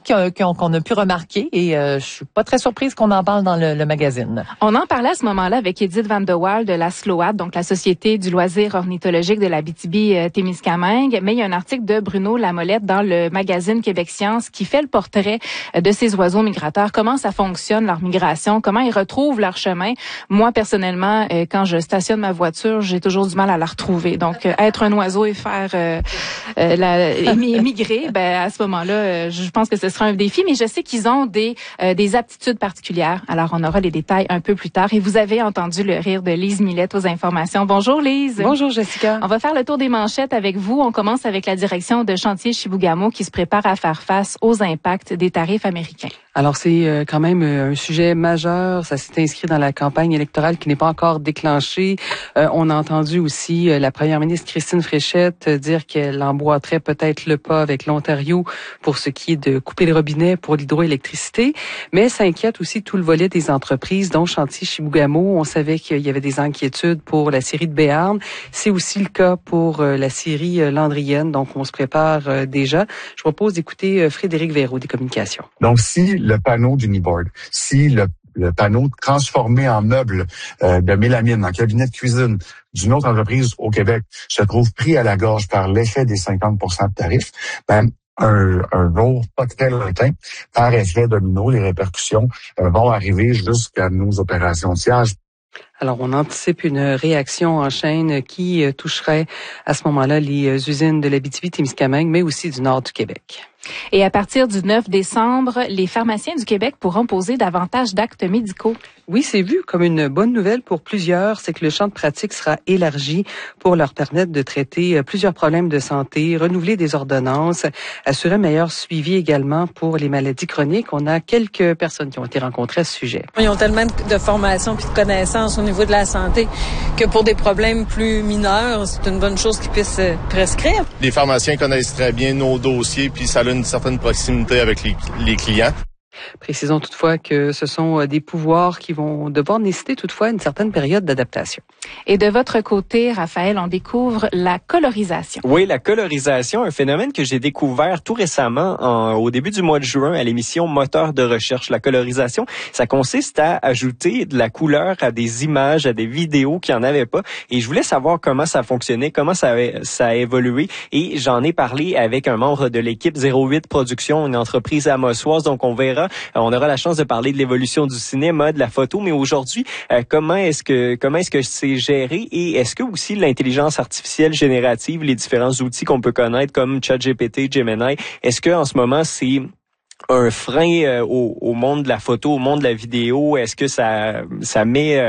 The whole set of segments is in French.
qu'on a pu remarquer et je suis pas très surprise qu'on en parle dans le magazine. On en parlait à ce moment-là avec Edith Van de Waal de la SLOAT, donc la Société du loisir ornithologique de l'Abitibi-Témiscamingue, mais il y a un article de Bruno Lamolette dans le magazine Québec Science qui fait le portrait de ces oiseaux migrateurs, comment ça fonctionne leur migration, comment ils retrouvent leur chemin. Moi, personnellement, quand je stationne ma voiture, j'ai toujours du mal à la retrouver. Donc, être un oiseau et faire migrer, à ce moment-là, je pense que ce sera un défi, mais je sais qu'ils ont des aptitudes particulières. Alors, on aura les détails un peu plus tard. Et vous avez entendu le rire de Lise Millette aux informations. Bonjour Lise. Bonjour Jessica. On va faire le tour des manchettes avec vous. On commence avec la direction de Chantier Chibougamau qui se prépare à faire face aux impacts des tarifs américains. Alors, c'est quand même un sujet majeur. Ça s'est inscrit dans la campagne électorale qui n'est pas encore déclenchée. On a entendu aussi la première ministre Christine Fréchette dire qu'elle emboîterait peut-être le pas avec l'Ontario pour ce qui est de couper le robinet pour l'hydroélectricité. Mais ça inquiète aussi tout le volet des entreprises, dont Chantier Chibougamau. On savait qu'il y avait des inquiétudes pour la scierie de Béarn. C'est aussi le cas pour la scierie Landrienne. Donc, on se prépare déjà. Je vous propose d'écouter Frédéric Véraud des communications. Donc, si le panneau d'Uniboard, si le panneau transformé en meuble de mélamine, en cabinet de cuisine d'une autre entreprise au Québec se trouve pris à la gorge par l'effet des 50% de tarifs, un jour pas très lointain, par effet domino, les répercussions vont arriver jusqu'à nos opérations de siège. Alors, on anticipe une réaction en chaîne qui toucherait à ce moment-là les usines de l'Abitibi-Témiscamingue, mais aussi du nord du Québec. Et à partir du 9 décembre, les pharmaciens du Québec pourront poser davantage d'actes médicaux. Oui, c'est vu comme une bonne nouvelle pour plusieurs, c'est que le champ de pratique sera élargi pour leur permettre de traiter plusieurs problèmes de santé, renouveler des ordonnances, assurer un meilleur suivi également pour les maladies chroniques. On a quelques personnes qui ont été rencontrées à ce sujet. Ils ont tellement de formation puis de connaissances au niveau de la santé que pour des problèmes plus mineurs, c'est une bonne chose qu'ils puissent prescrire. Les pharmaciens connaissent très bien nos dossiers puis ça a une certaine proximité avec les clients. Précisons toutefois que ce sont des pouvoirs qui vont devoir nécessiter toutefois une certaine période d'adaptation. Et de votre côté, Raphaël, on découvre la colorisation. Oui, la colorisation, un phénomène que j'ai découvert tout récemment au début du mois de juin à l'émission Moteur de recherche. La colorisation, ça consiste à ajouter de la couleur à des images, à des vidéos qui en avaient pas. Et je voulais savoir comment ça fonctionnait, comment ça a évolué. Et j'en ai parlé avec un membre de l'équipe 08 Production, une entreprise amossoise. Donc on verra. On aura la chance de parler de l'évolution du cinéma, de la photo, mais aujourd'hui, comment est-ce que c'est géré et est-ce que aussi l'intelligence artificielle générative, les différents outils qu'on peut connaître comme ChatGPT, Gemini, est-ce que en ce moment c'est un frein au monde de la photo, au monde de la vidéo? Est-ce que ça met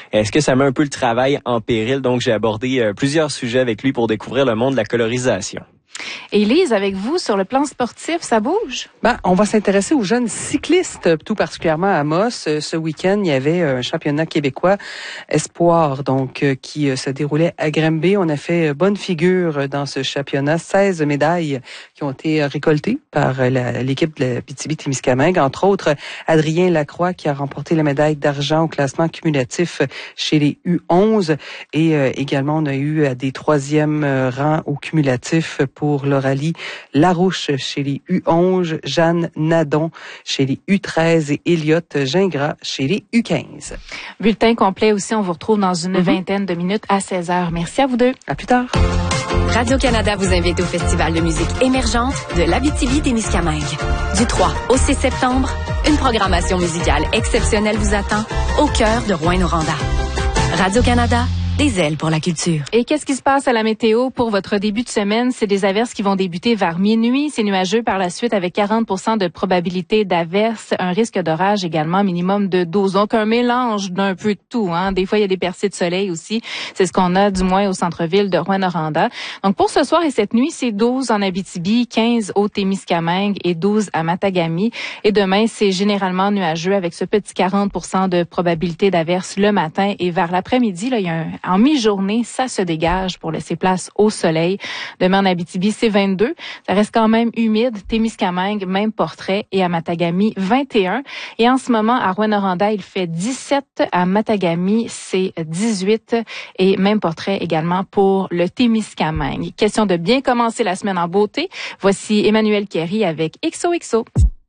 un peu le travail en péril? Donc j'ai abordé plusieurs sujets avec lui pour découvrir le monde de la colorisation. Et Lise, avec vous, sur le plan sportif, ça bouge? On va s'intéresser aux jeunes cyclistes, tout particulièrement à Amos. Ce week-end, il y avait un championnat québécois espoir, donc qui se déroulait à Granby. On a fait bonne figure dans ce championnat. 16 médailles qui ont été récoltées par l'équipe de la Abitibi-Témiscamingue. Entre autres, Adrien Lacroix qui a remporté la médaille d'argent au classement cumulatif chez les U11. Et également, on a eu des troisièmes rangs au cumulatif pour Lauralie Larouche chez les U11, Jeanne Nadon chez les U13 et Elliot Gingras chez les U15. Bulletin complet aussi, on vous retrouve dans une vingtaine de minutes à 16h. Merci à vous deux. À plus tard. Radio-Canada vous invite au Festival de musique émergente de l'Abitibi-Témiscamingue. Du 3 au 6 septembre, une programmation musicale exceptionnelle vous attend au cœur de Rouyn-Noranda. Radio-Canada, des ailes pour la culture. Et qu'est-ce qui se passe à la météo pour votre début de semaine? C'est des averses qui vont débuter vers minuit. C'est nuageux par la suite avec 40% de probabilité d'averses. Un risque d'orage également, minimum de 12. Donc, un mélange d'un peu de tout. Des fois, il y a des percées de soleil aussi. C'est ce qu'on a, du moins, au centre-ville de Rouyn-Noranda. Donc, pour ce soir et cette nuit, c'est 12 en Abitibi, 15 au Témiscamingue et 12 à Matagami. Et demain, c'est généralement nuageux avec ce petit 40% de probabilité d'averses le matin. Et vers l'après-midi, là, il y a en mi-journée, ça se dégage pour laisser place au soleil. Demain en Abitibi, c'est 22. Ça reste quand même humide. Témiscamingue, même portrait. Et à Matagami, 21. Et en ce moment, à Rouyn-Noranda, il fait 17. À Matagami, c'est 18. Et même portrait également pour le Témiscamingue. Question de bien commencer la semaine en beauté. Voici Emmanuel Kerry avec XOXO.